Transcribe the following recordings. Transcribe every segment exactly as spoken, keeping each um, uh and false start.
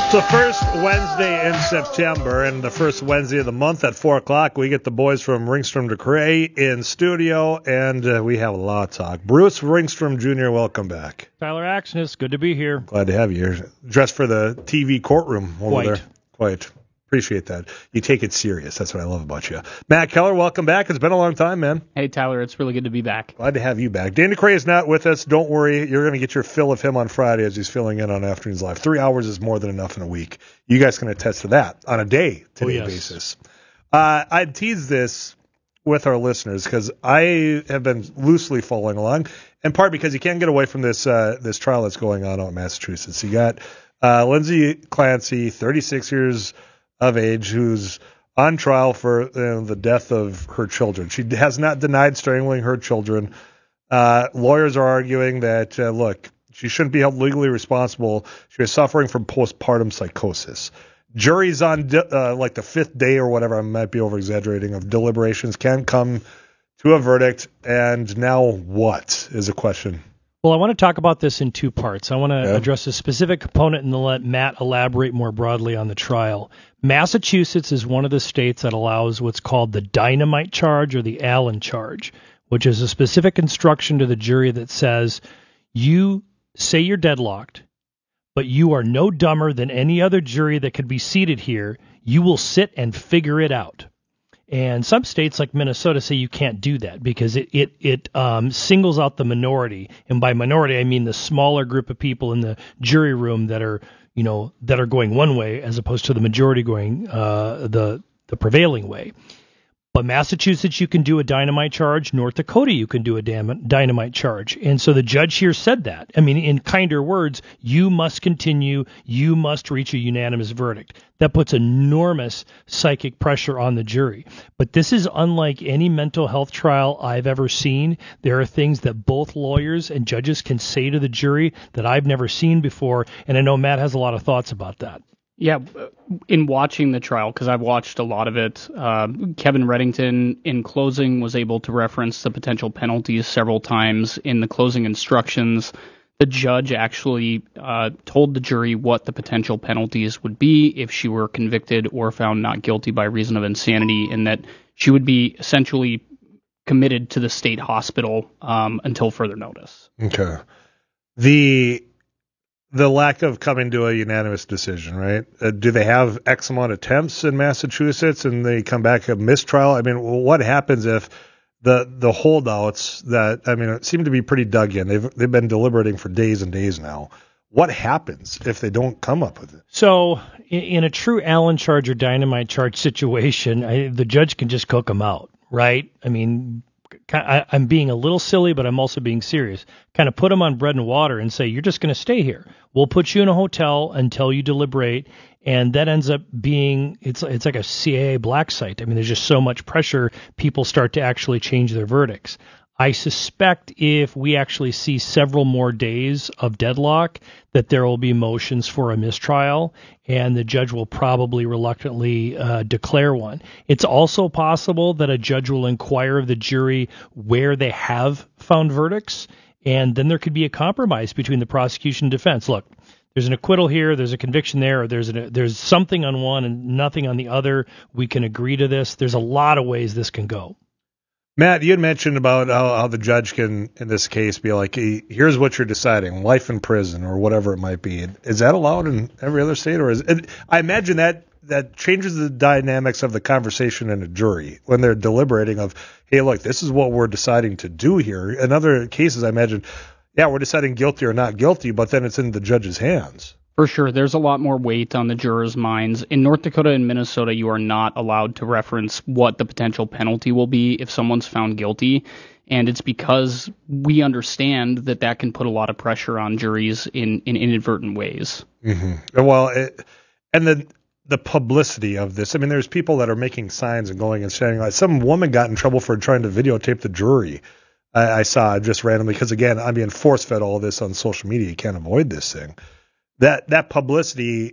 It's the first Wednesday in September, and the first Wednesday of the month at four o'clock, we get the boys from Ringstrom Decray in studio, and uh, we have a lot of talk. Bruce Ringstrom Junior, welcome back. Tyler Axness, good to be here. Glad to have you here. Dressed for the T V courtroom over Quite. there. Quite. Appreciate that. You take it serious. That's what I love about you. Matt Keller, welcome back. It's been a long time, man. Hey, Tyler, it's really good to be back. Glad to have you back. Dan Decray is not with us. Don't worry. You're going to get your fill of him on Friday as he's filling in on Afternoons Live. Three hours is more than enough in a week. You guys can attest to that on a day-to-day oh, yes. basis. Uh, I teased this with our listeners because I have been loosely following along, in part because you can't get away from this uh, this trial that's going on out in Massachusetts. You got uh, Lindsay Clancy, thirty-six years of age, who's on trial for you know, the death of her children. She has not denied strangling her children. Uh, lawyers are arguing that, uh, look, she shouldn't be held legally responsible. She was suffering from postpartum psychosis. Juries on uh, like the fifth day or whatever, I might be over-exaggerating, of deliberations can come to a verdict. And now what is a question? Well, I want to talk about this in two parts. I want to yeah. address a specific component and then let Matt elaborate more broadly on the trial. Massachusetts is one of the states that allows what's called the dynamite charge or the Allen charge, which is a specific instruction to the jury that says, you say you're deadlocked, but you are no dumber than any other jury that could be seated here. You will sit and figure it out. And some states like Minnesota say you can't do that because it it it um, singles out the minority, and by minority I mean the smaller group of people in the jury room that are you know that are going one way as opposed to the majority going uh, the the prevailing way. But Massachusetts, you can do a dynamite charge. North Dakota, you can do a dam- dynamite charge. And so the judge here said that. I mean, in kinder words, you must continue. You must reach a unanimous verdict. That puts enormous psychic pressure on the jury. But this is unlike any mental health trial I've ever seen. There are things that both lawyers and judges can say to the jury that I've never seen before. And I know Matt has a lot of thoughts about that. Yeah, in watching the trial, because I've watched a lot of it, uh, Kevin Reddington, in closing, was able to reference the potential penalties several times. In the closing instructions, the judge actually uh, told the jury what the potential penalties would be if she were convicted or found not guilty by reason of insanity, and that she would be essentially committed to the state hospital um, until further notice. Okay. The... The lack of coming to a unanimous decision, right? Uh, do they have X amount of attempts in Massachusetts and they come back a mistrial? I mean, what happens if the the holdouts that, I mean, seem to be pretty dug in. They've they've been deliberating for days and days now. What happens if they don't come up with it? So in, in a true Allen charge or dynamite charge situation, I, the judge can just cook them out, right? I mean, I, I'm being a little silly, but I'm also being serious. Kind of put them on bread and water and say, you're just going to stay here. We'll put you in a hotel until you deliberate. And that ends up being, it's it's like a C I A black site. I mean, there's just so much pressure. People start to actually change their verdicts. I suspect if we actually see several more days of deadlock, that there will be motions for a mistrial, and the judge will probably reluctantly uh, declare one. It's also possible that a judge will inquire of the jury where they have found verdicts, and then there could be a compromise between the prosecution and defense. Look, there's an acquittal here, there's a conviction there, or there's a, there's something on one and nothing on the other. We can agree to this. There's a lot of ways this can go. Matt, you had mentioned about how, how the judge can, in this case, be like, hey, here's what you're deciding, life in prison or whatever it might be. Is that allowed in every other state? Or is it, I imagine that that changes the dynamics of the conversation in a jury when they're deliberating of, hey, look, this is what we're deciding to do here. In other cases, I imagine, yeah, we're deciding guilty or not guilty, but then it's in the judge's hands. For sure, there's a lot more weight on the jurors' minds. In North Dakota and Minnesota, you are not allowed to reference what the potential penalty will be if someone's found guilty. And it's because we understand that that can put a lot of pressure on juries in, in inadvertent ways. Mm-hmm. Well, it, and the the publicity of this. I mean, there's people that are making signs and going and saying, like, some woman got in trouble for trying to videotape the jury. I, I saw just randomly because, again, I'm being force-fed all this on social media. You can't avoid this thing. That that publicity,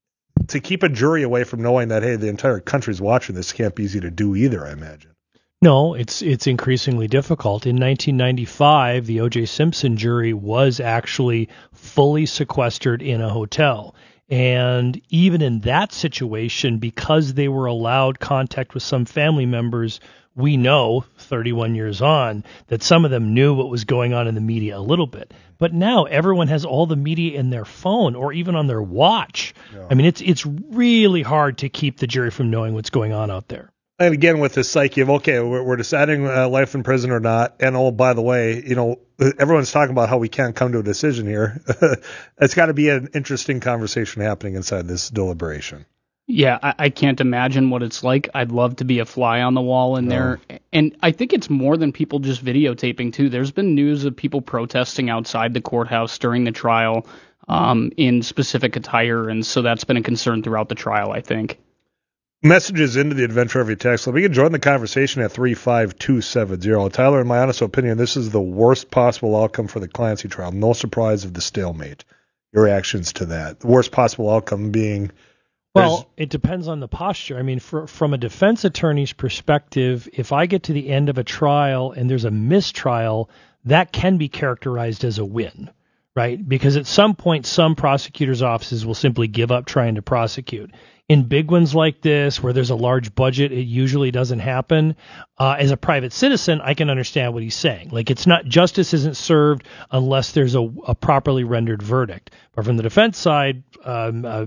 to keep a jury away from knowing that, hey, the entire country's watching this, can't be easy to do either, I imagine. No, it's it's increasingly difficult. In nineteen ninety-five, the O J Simpson jury was actually fully sequestered in a hotel. And even in that situation, because they were allowed contact with some family members, we know, thirty-one years on, that some of them knew what was going on in the media a little bit. But now everyone has all the media in their phone or even on their watch. Yeah. I mean, it's it's really hard to keep the jury from knowing what's going on out there. And again, with this psyche of, okay, we're, we're deciding uh, life in prison or not. And, oh, by the way, you know, everyone's talking about how we can't come to a decision here. It's got to be an interesting conversation happening inside this deliberation. Yeah, I, I can't imagine what it's like. I'd love to be a fly on the wall in no. there. And I think it's more than people just videotaping, too. There's been news of people protesting outside the courthouse during the trial um, in specific attire. And so that's been a concern throughout the trial, I think. Messages into the Adventure of your text. Let me get join the conversation at three five two seven zero. Tyler, in my honest opinion, this is the worst possible outcome for the Clancy trial. No surprise of the stalemate. Your reactions to that. The worst possible outcome being... Well, it depends on the posture. I mean, for, from a defense attorney's perspective, if I get to the end of a trial and there's a mistrial, that can be characterized as a win, right? Because at some point, some prosecutors' offices will simply give up trying to prosecute. In big ones like this, where there's a large budget, it usually doesn't happen. Uh, as a private citizen, I can understand what he's saying. Like, it's not, justice isn't served unless there's a, a properly rendered verdict. But from the defense side, um, uh,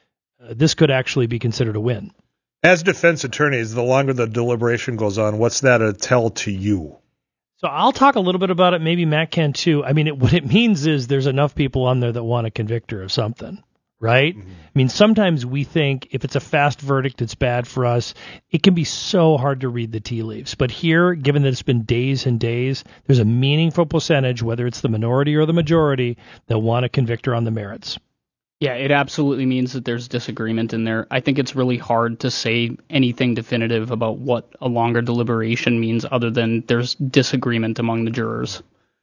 this could actually be considered a win. As defense attorneys, the longer the deliberation goes on, what's that a tell to you? So I'll talk a little bit about it. Maybe Matt can too. I mean, it, what it means is there's enough people on there that want to convict her of something. Right? Mm-hmm. I mean, sometimes we think if it's a fast verdict, it's bad for us. It can be so hard to read the tea leaves. But here, given that it's been days and days, there's a meaningful percentage, whether it's the minority or the majority, that want to convict her on the merits. Yeah, it absolutely means that there's disagreement in there. I think it's really hard to say anything definitive about what a longer deliberation means other than there's disagreement among the jurors.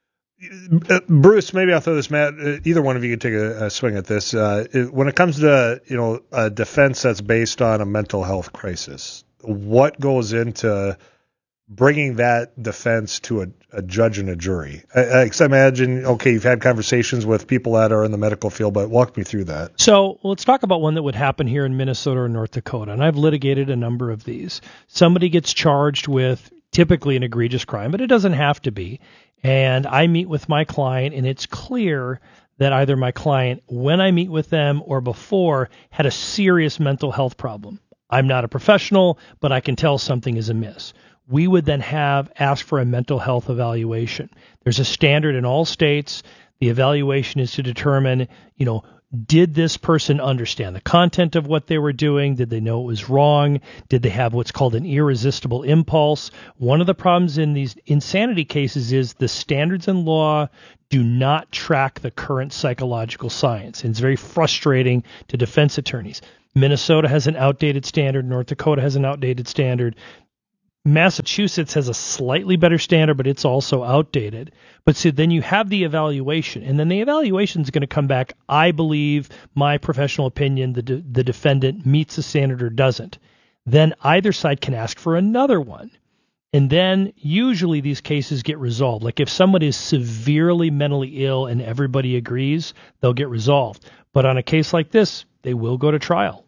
Uh, Bruce, maybe I'll throw this, Matt. Uh, either one of you can take a, a swing at this. Uh, it, when it comes to, you know, a defense that's based on a mental health crisis, what goes into bringing that defense to a, a judge and a jury? I, I, I imagine, okay, you've had conversations with people that are in the medical field, but walk me through that. So let's talk about one that would happen here in Minnesota or North Dakota, and I've litigated a number of these. Somebody gets charged with typically an egregious crime, but it doesn't have to be. And I meet with my client, and it's clear that either my client, when I meet with them or before, had a serious mental health problem. I'm not a professional, but I can tell something is amiss. We would then have asked for a mental health evaluation. There's a standard in all states. The evaluation is to determine, you know, did this person understand the content of what they were doing? Did they know it was wrong? Did they have what's called an irresistible impulse? One of the problems in these insanity cases is the standards in law do not track the current psychological science. And it's very frustrating to defense attorneys. Minnesota has an outdated standard. North Dakota has an outdated standard. Massachusetts has a slightly better standard, but it's also outdated. But so then you have the evaluation, and then the evaluation is going to come back, I believe, my professional opinion, the de- the defendant meets the standard or doesn't. Then either side can ask for another one. And then usually these cases get resolved. Like if someone is severely mentally ill and everybody agrees, they'll get resolved. But on a case like this, they will go to trial.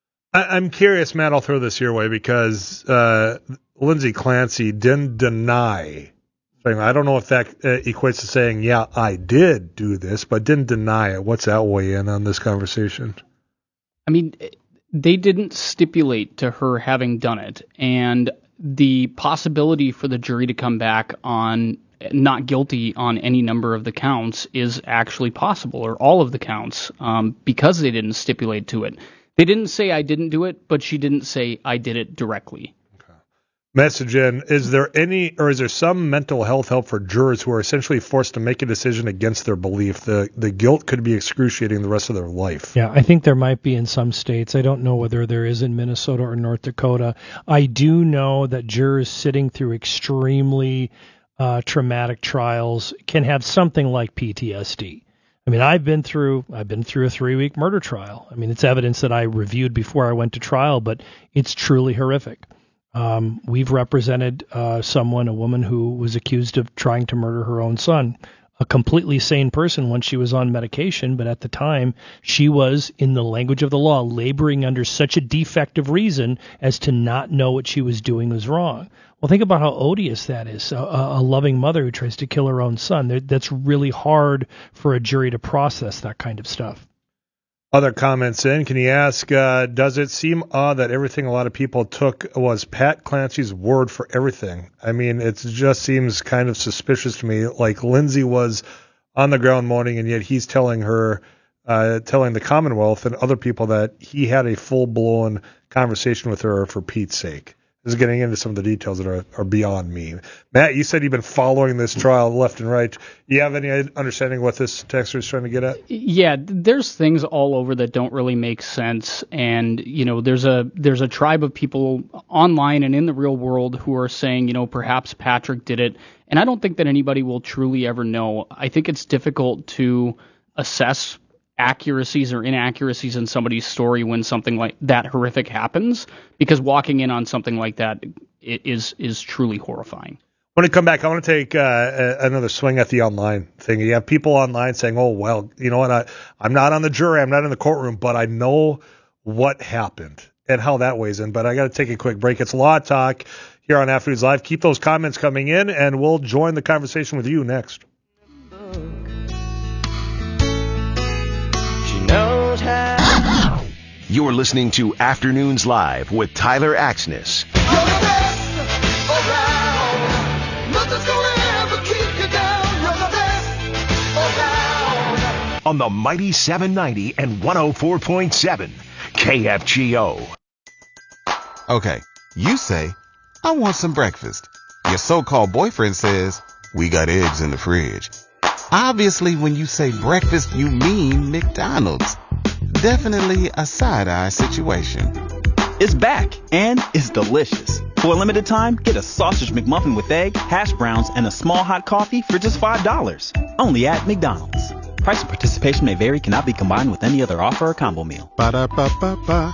I'm curious, Matt, I'll throw this your way because uh, Lindsay Clancy didn't deny. I don't know if that uh, equates to saying, yeah, I did do this, but didn't deny it. What's that weigh in on this conversation? I mean, they didn't stipulate to her having done it. And the possibility for the jury to come back on not guilty on any number of the counts is actually possible, or all of the counts, um, because they didn't stipulate to it. They didn't say I didn't do it, but she didn't say I did it directly. Okay. Message in, is there any, or is there some mental health help for jurors who are essentially forced to make a decision against their belief? The the guilt could be excruciating the rest of their life. Yeah, I think there might be in some states. I don't know whether there is in Minnesota or North Dakota. I do know that jurors sitting through extremely uh, traumatic trials can have something like P T S D. I mean, I've been through I've been through a three-week murder trial. I mean, it's evidence that I reviewed before I went to trial, but it's truly horrific. Um, we've represented uh, someone, a woman who was accused of trying to murder her own son. a completely sane person once she was on medication, but at the time she was, in the language of the law, laboring under such a defective reason as to not know what she was doing was wrong. Well, think about how odious that is. A, a loving mother who tries to kill her own son. That's really hard for a jury to process that kind of stuff. Other comments in, can you ask, uh, does it seem odd that everything a lot of people took was Pat Clancy's word for everything? I mean, it just seems kind of suspicious to me, like Lindsay was on the ground mourning, and yet he's telling her, uh, telling the Commonwealth and other people that he had a full-blown conversation with her for Pete's sake. This is getting into some of the details that are, are beyond me. Matt, you said you've been following this trial left and right. You have any understanding what this texter is trying to get at? Yeah, there's things all over that don't really make sense, and you know, there's a there's a tribe of people online and in the real world who are saying, you know, perhaps Patrick did it, and I don't think that anybody will truly ever know. I think it's difficult to assess accuracies or inaccuracies in somebody's story when something like that horrific happens, because walking in on something like that is is truly horrifying. When I come back, I want to take uh, another swing at the online thing. You have people online saying, oh, well, you know what, I, I'm not on the jury, I'm not in the courtroom, but I know what happened and how that weighs in. But I got to take a quick break. It's Law Talk here on Afternoons Live. Keep those comments coming in, and we'll join the conversation with you next. Knows how. You're listening to Afternoons Live with Tyler Axness. You're the best around. Nothing's gonna ever keep you down. You're the best around. On the mighty seven ninety and one oh four point seven K F G O. Okay, you say, I want some breakfast. Your so-called boyfriend says, we got eggs in the fridge. Obviously, when you say breakfast, you mean McDonald's. Definitely a side-eye situation. It's back, and it's delicious. For a limited time, get a sausage McMuffin with egg, hash browns, and a small hot coffee for just five dollars. Only at McDonald's. Price and participation may vary, cannot be combined with any other offer or combo meal. Ba-da-ba-ba-ba.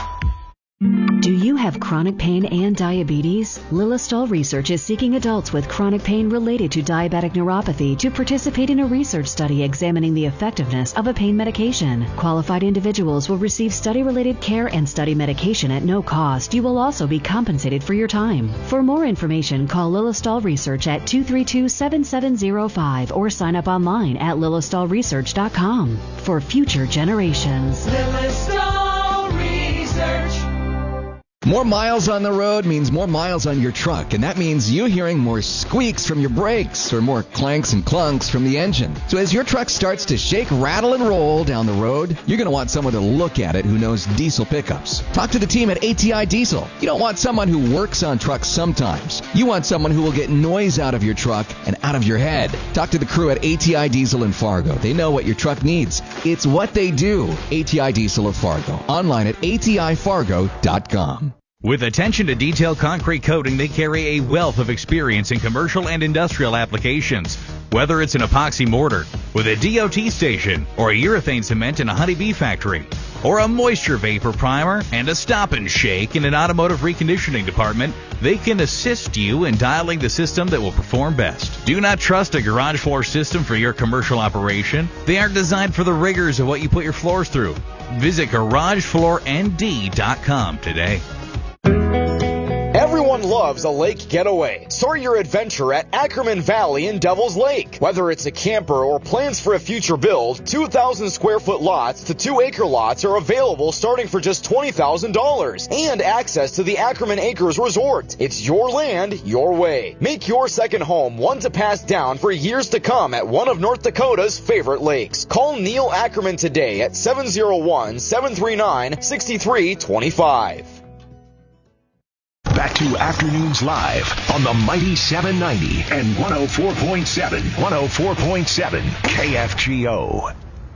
Do you have chronic pain and diabetes? Lilistol Research is seeking adults with chronic pain related to diabetic neuropathy to participate in a research study examining the effectiveness of a pain medication. Qualified individuals will receive study-related care and study medication at no cost. You will also be compensated for your time. For more information, call Lilistol Research at two three two, seven seven zero five or sign up online at lilistol research dot com. For future generations. Lilistol Research. More miles on the road means more miles on your truck, and that means you hearing more squeaks from your brakes or more clanks and clunks from the engine. So as your truck starts to shake, rattle, and roll down the road, you're going to want someone to look at it who knows diesel pickups. Talk to the team at A T I Diesel. You don't want someone who works on trucks sometimes. You want someone who will get noise out of your truck and out of your head. Talk to the crew at A T I Diesel in Fargo. They know what your truck needs. It's what they do. A T I Diesel of Fargo. Online at A T I fargo dot com. With attention to detailed concrete coating, they carry a wealth of experience in commercial and industrial applications. Whether it's an epoxy mortar with a D O T station, or a urethane cement in a honeybee factory, or a moisture vapor primer and a stop and shake in an automotive reconditioning department, they can assist you in dialing the system that will perform best. Do not trust a garage floor system for your commercial operation. They aren't designed for the rigors of what you put your floors through. Visit garage floor N D dot com today. Everyone loves a lake getaway. Start your adventure at Ackerman Valley in Devil's Lake. Whether it's a camper or plans for a future build, two thousand square foot lots to two acre lots are available starting for just twenty thousand dollars. And access to the Ackerman Acres Resort. It's your land, your way. Make your second home one to pass down for years to come at one of North Dakota's favorite lakes. Call Neil Ackerman today at seven oh one, seven three nine, six three two five. Back to Afternoons Live on the mighty seven ninety and one oh four point seven, one oh four point seven K F G O.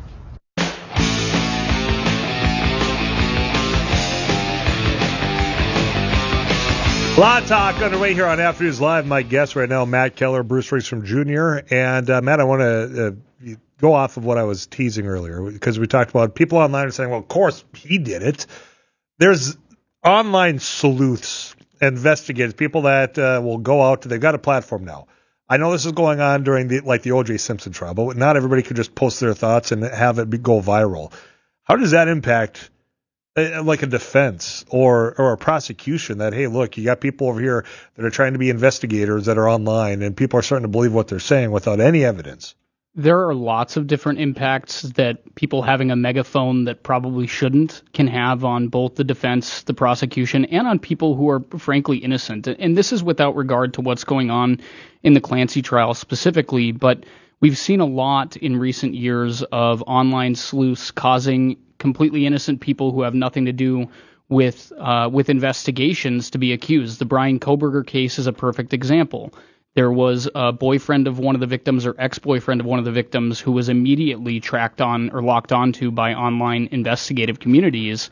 Law Talk underway here on Afternoons Live. My guest right now, Matt Keller, Bruce Ringstrom Junior And uh, Matt, I want to uh, go off of what I was teasing earlier, because we talked about people online are saying, well, of course he did it. There's online sleuths, investigators, people that uh, will go out to, they've got a platform now. I know this is going on during the like the O J Simpson trial, but not everybody could just post their thoughts and have it be, go viral. How does that impact uh, like a defense or or a prosecution? That hey, look, you got people over here that are trying to be investigators that are online, and people are starting to believe what they're saying without any evidence. There are lots of different impacts that people having a megaphone that probably shouldn't can have on both the defense, the prosecution, and on people who are frankly innocent. And this is without regard to what's going on in the Clancy trial specifically, but we've seen a lot in recent years of online sleuths causing completely innocent people who have nothing to do with uh, with investigations to be accused. The Brian Koberger case is a perfect example. There was a boyfriend of one of the victims or ex-boyfriend of one of the victims who was immediately tracked on or locked onto by online investigative communities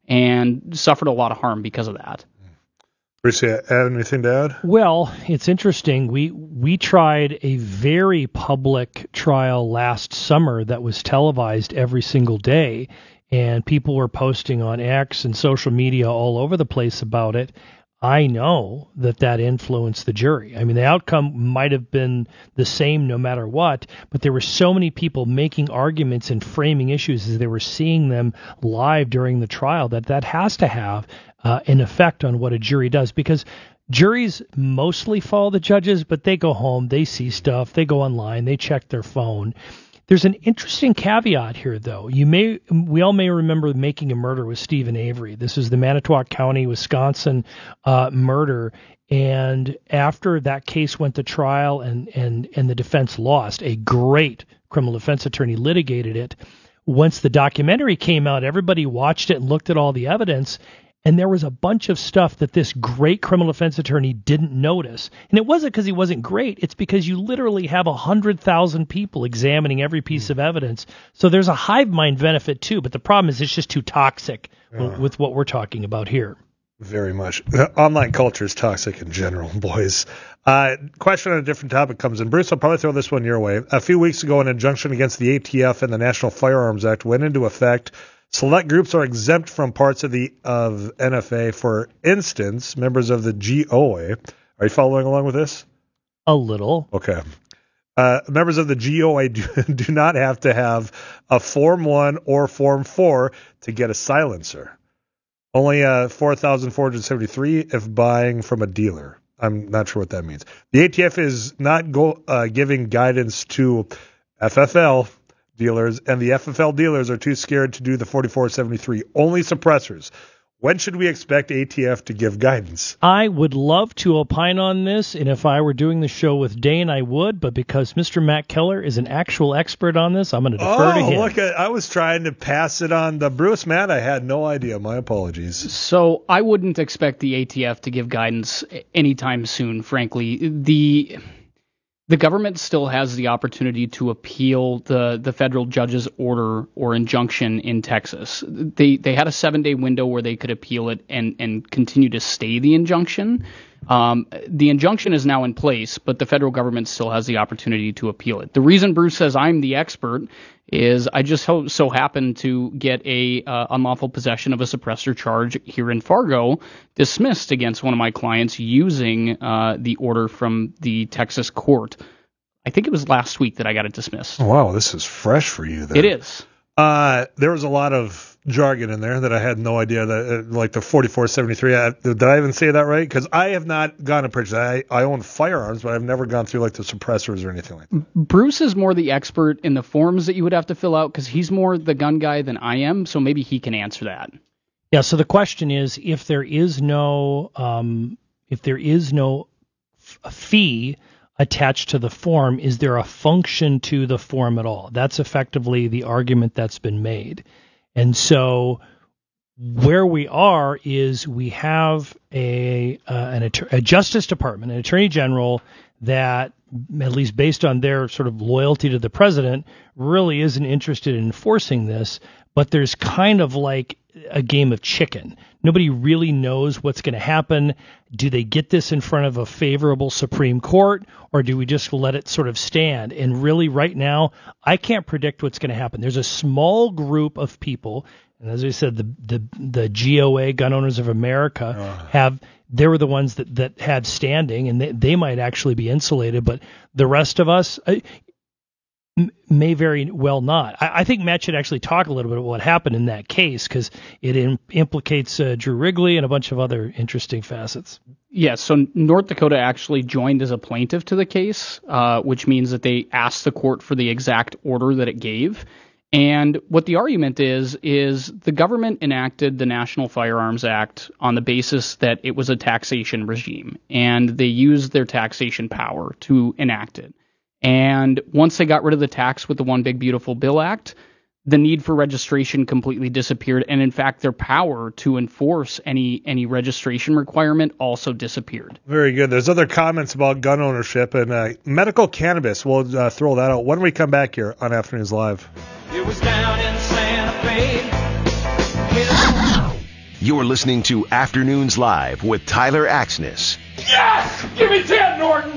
and suffered a lot of harm because of that. Bruce, you have anything to add? Well, it's interesting. We we tried a very public trial last summer that was televised every single day, and people were posting on X and social media all over the place about it. I know that that influenced the jury. I mean, the outcome might have been the same no matter what, but there were so many people making arguments and framing issues as they were seeing them live during the trial that that has to have uh, an effect on what a jury does, because juries mostly follow the judges, but they go home, they see stuff, they go online, they check their phone. There's an interesting caveat here, though. You may, we all may remember Making a Murder with Stephen Avery. This is the Manitowoc County, Wisconsin uh, murder. And after that case went to trial and, and, and the defense lost, a great criminal defense attorney litigated it. Once the documentary came out, everybody watched it and looked at all the evidence. And there was a bunch of stuff that this great criminal defense attorney didn't notice. And it wasn't because he wasn't great. It's because you literally have one hundred thousand people examining every piece of evidence. So there's a hive mind benefit, too. But the problem is it's just too toxic yeah. with what we're talking about here. Very much. Online culture is toxic in general, boys. Uh, question on a different topic comes in. Bruce, I'll probably throw this one your way. A few weeks ago, an injunction against the A T F and the National Firearms Act went into effect. Select groups are exempt from parts of the of N F A. For instance, members of the G O A. Are you following along with this? A little. Okay. Uh, members of the G O A do, do not have to have a Form one or Form four to get a silencer. Only uh, four thousand four hundred seventy-three if buying from a dealer. I'm not sure what that means. The A T F is not go, uh, giving guidance to F F L dealers, and the F F L dealers are too scared to do the forty-four seventy-three. Only suppressors. When should we expect A T F to give guidance? I would love to opine on this, and if I were doing the show with Dane, I would, but because Mister Matt Keller is an actual expert on this, I'm going to defer oh, to him. Look, I was trying to pass it on to Bruce. Matt, I had no idea. My apologies. So I wouldn't expect the A T F to give guidance anytime soon, frankly. The... The government still has the opportunity to appeal the, the federal judge's order or injunction in Texas. They they had a seven-day window where they could appeal it and, and continue to stay the injunction. Um, the injunction is now in place, but the federal government still has the opportunity to appeal it. The reason Bruce says I'm the expert is I just ho- so happen to get a uh, unlawful possession of a suppressor charge here in Fargo dismissed against one of my clients using uh, the order from the Texas court. I think it was last week that I got it dismissed. Oh, wow, this is fresh for you then. It is. Uh, there was a lot of jargon in there that I had no idea that, uh, like the forty-four seventy-three. I, did I even say that right? Because I have not gone to purchase. I, I own firearms, but I've never gone through like the suppressors or anything like that. Bruce is more the expert in the forms that you would have to fill out because he's more the gun guy than I am, so maybe he can answer that. Yeah, so the question is, if there is no, um, if there is no f- fee attached to the form, is there a function to the form at all? That's effectively the argument that's been made. And so where we are is we have a, uh, an, a Justice Department, an Attorney General that, at least based on their sort of loyalty to the president, really isn't interested in enforcing this, but there's kind of like a game of chicken. Nobody really knows what's going to happen. Do they get this in front of a favorable Supreme Court, or do we just let it sort of stand? And really right now, I can't predict what's going to happen. There's a small group of people, And as we said, the the the G O A, Gun Owners of America, oh. have they were the ones that, that had standing, and they, they might actually be insulated, but the rest of us uh, m- may very well not. I, I think Matt should actually talk a little bit about what happened in that case, because it in, implicates uh, Drew Wrigley and a bunch of other interesting facets. Yeah, so North Dakota actually joined as a plaintiff to the case, uh, which means that they asked the court for the exact order that it gave. And what the argument is, is the government enacted the National Firearms Act on the basis that it was a taxation regime, and they used their taxation power to enact it. And once they got rid of the tax with the One Big Beautiful Bill Act, the need for registration completely disappeared, and in fact, their power to enforce any any registration requirement also disappeared. Very good. There's other comments about gun ownership and uh, medical cannabis. We'll uh, throw that out when we come back here on Afternoons Live. It was down in Santa Fe. You're listening to Afternoons Live with Tyler Axness. Yes! Give me ten, Norton!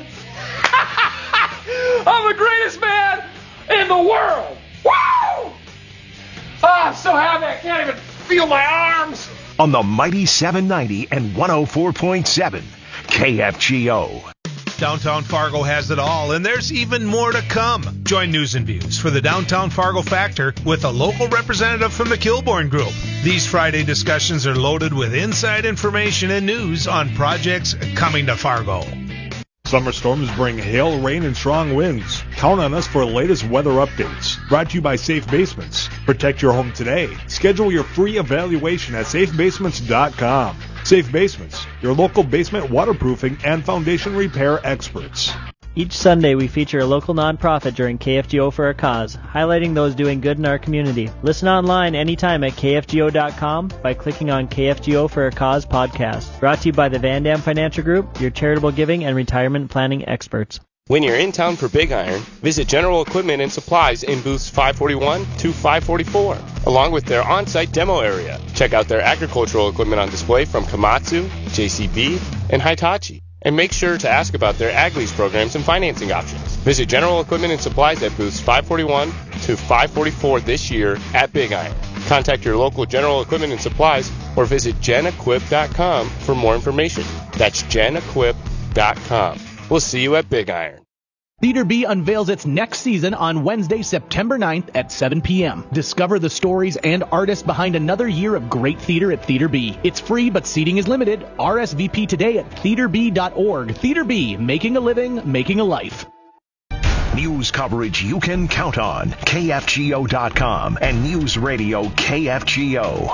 I'm the greatest man in the world! Woo! Oh, I'm so happy I can't even feel my arms. On the Mighty seven ninety and one oh four point seven K F G O. Downtown Fargo has it all, and there's even more to come. Join News and Views for the Downtown Fargo Factor with a local representative from the Kilbourne Group. These Friday discussions are loaded with inside information and news on projects coming to Fargo. Summer storms bring hail, rain, and strong winds. Count on us for the latest weather updates. Brought to you by Safe Basements. Protect your home today. Schedule your free evaluation at safe basements dot com. Safe Basements, your local basement waterproofing and foundation repair experts. Each Sunday, we feature a local nonprofit during K F G O for a Cause, highlighting those doing good in our community. Listen online anytime at K F G O dot com by clicking on K F G O for a Cause podcast. Brought to you by the Van Dam Financial Group, your charitable giving and retirement planning experts. When you're in town for Big Iron, visit General Equipment and Supplies in booths five forty-one to five forty-four, along with their on-site demo area. Check out their agricultural equipment on display from Komatsu, J C B, and Hitachi. And make sure to ask about their Ag Lease programs and financing options. Visit General Equipment and Supplies at booths five forty-one to five forty-four this year at Big Iron. Contact your local General Equipment and Supplies or visit gen equip dot com for more information. That's gen equip dot com. We'll see you at Big Iron. Theater B unveils its next season on Wednesday, September ninth at seven p.m. Discover the stories and artists behind another year of great theater at Theater B. It's free, but seating is limited. R S V P today at theater b dot org. Theater B, making a living, making a life. News coverage you can count on. K F G O dot com and News Radio K F G O.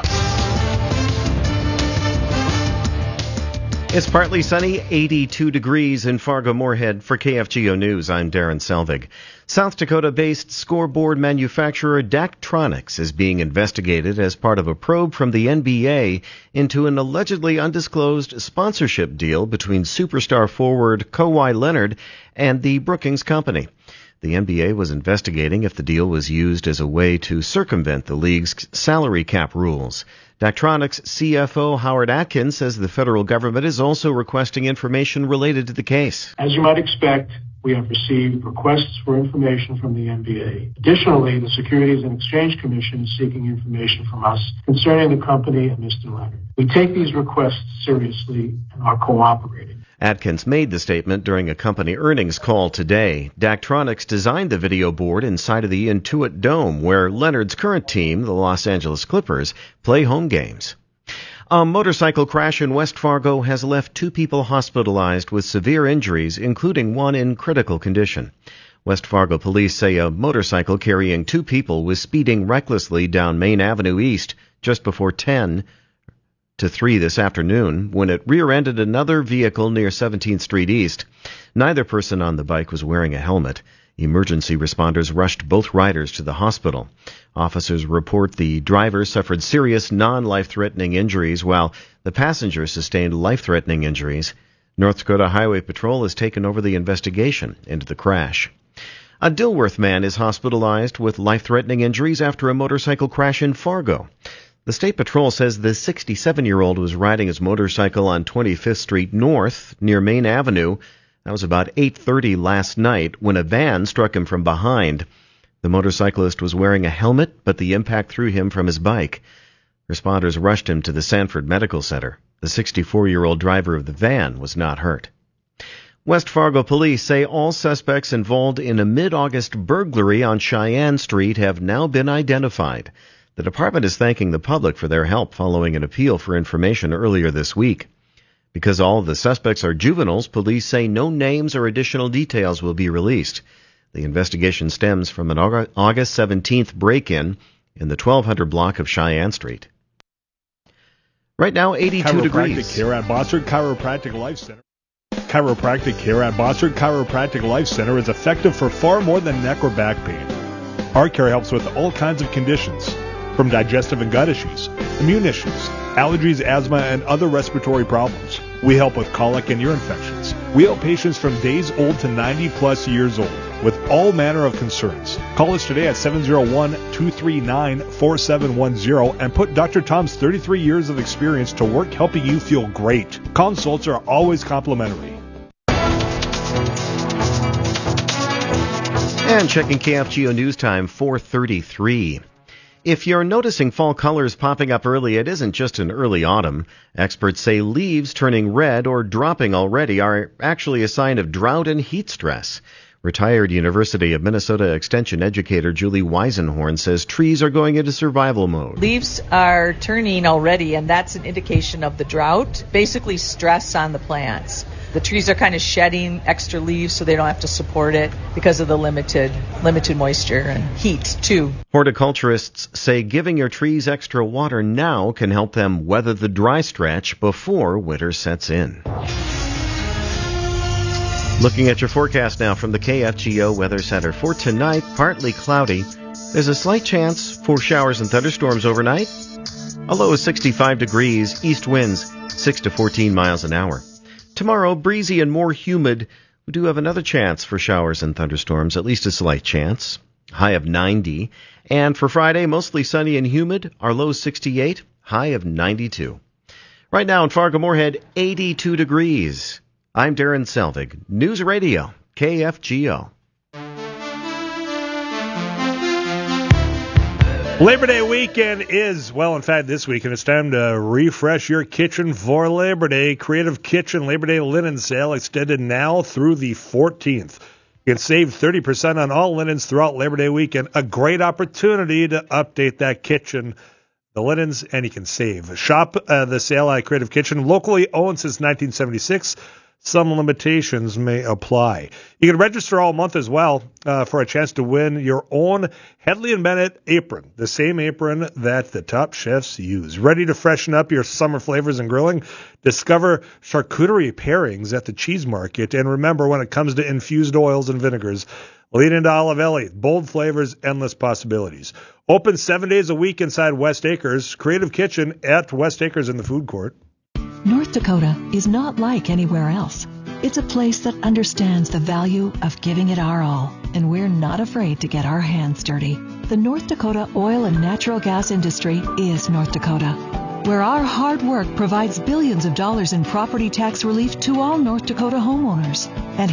It's partly sunny, eighty-two degrees in Fargo-Moorhead. For K F G O News, I'm Darren Selvig. South Dakota-based scoreboard manufacturer Daktronics is being investigated as part of a probe from the N B A into an allegedly undisclosed sponsorship deal between superstar forward Kawhi Leonard and the Brookings Company. The N B A was investigating if the deal was used as a way to circumvent the league's salary cap rules. Daktronics C F O Howard Atkins says the federal government is also requesting information related to the case. As you might expect, we have received requests for information from the N B A. Additionally, the Securities and Exchange Commission is seeking information from us concerning the company and Mister Leonard. We take these requests seriously and are cooperating. Atkins made the statement during a company earnings call today. Daktronics designed the video board inside of the Intuit Dome, where Leonard's current team, the Los Angeles Clippers, play home games. A motorcycle crash in West Fargo has left two people hospitalized with severe injuries, including one in critical condition. West Fargo police say a motorcycle carrying two people was speeding recklessly down Main Avenue East just before ten to three this afternoon when it rear-ended another vehicle near seventeenth Street East. Neither person on the bike was wearing a helmet. Emergency responders rushed both riders to the hospital. Officers report the driver suffered serious non-life-threatening injuries while the passenger sustained life-threatening injuries. North Dakota Highway Patrol has taken over the investigation into the crash. A Dilworth man is hospitalized with life-threatening injuries after a motorcycle crash in Fargo. The State Patrol says the sixty-seven-year-old was riding his motorcycle on twenty-fifth Street North near Main Avenue. That was about eight thirty last night when a van struck him from behind. The motorcyclist was wearing a helmet, but the impact threw him from his bike. Responders rushed him to the Sanford Medical Center. The sixty-four-year-old driver of the van was not hurt. West Fargo police say all suspects involved in a mid-August burglary on Cheyenne Street have now been identified. The department is thanking the public for their help following an appeal for information earlier this week. Because all of the suspects are juveniles, police say no names or additional details will be released. The investigation stems from an August seventeenth break-in in the twelve hundred block of Cheyenne Street. Right now, eighty-two degrees. Chiropractic care at Bossard Chiropractic Life Center. Chiropractic care at Bossard Chiropractic Life Center is effective for far more than neck or back pain. Our care helps with all kinds of conditions, from digestive and gut issues, immune issues, allergies, asthma, and other respiratory problems. We help with colic and ear infections. We help patients from days old to ninety plus years old with all manner of concerns. Call us today at seven oh one, two three nine, four seven one zero and put Doctor Tom's thirty-three years of experience to work helping you feel great. Consults are always complimentary. And checking K F G O News Time, four thirty-three. If you're noticing fall colors popping up early, it isn't just an early autumn. Experts say leaves turning red or dropping already are actually a sign of drought and heat stress. Retired University of Minnesota Extension educator Julie Weisenhorn says trees are going into survival mode. Leaves are turning already, and that's an indication of the drought, basically stress on the plants. The trees are kind of shedding extra leaves so they don't have to support it because of the limited limited moisture and heat, too. Horticulturists say giving your trees extra water now can help them weather the dry stretch before winter sets in. Looking at your forecast now from the K F G O Weather Center. For tonight, partly cloudy. There's a slight chance for showers and thunderstorms overnight. A low of sixty-five degrees, east winds six to fourteen miles an hour. Tomorrow, breezy and more humid. We do have another chance for showers and thunderstorms, at least a slight chance. High of ninety. And for Friday, mostly sunny and humid. Our low sixty-eight, high of ninety-two. Right now in Fargo-Moorhead, eighty-two degrees. I'm Darren Selvig, News Radio, K F G O. Labor Day weekend is, well, in fact, this week, and it's time to refresh your kitchen for Labor Day. Creative Kitchen Labor Day linen sale extended now through the fourteenth. You can save thirty percent on all linens throughout Labor Day weekend. A great opportunity to update that kitchen, the linens, and you can save. Shop uh, the sale at Creative Kitchen, locally owned since nineteen seventy-six. Some limitations may apply. You can register all month as well uh, for a chance to win your own Hedley and Bennett apron, the same apron that the top chefs use. Ready to freshen up your summer flavors and grilling? Discover charcuterie pairings at the Cheese Market. And remember, when it comes to infused oils and vinegars, lean into Olivelli. Bold flavors, endless possibilities. Open seven days a week inside West Acres. Creative Kitchen at West Acres in the food court. North Dakota is not like anywhere else. It's a place that understands the value of giving it our all, and we're not afraid to get our hands dirty. The North Dakota oil and natural gas industry is North Dakota, where our hard work provides billions of dollars in property tax relief to all North Dakota homeowners. And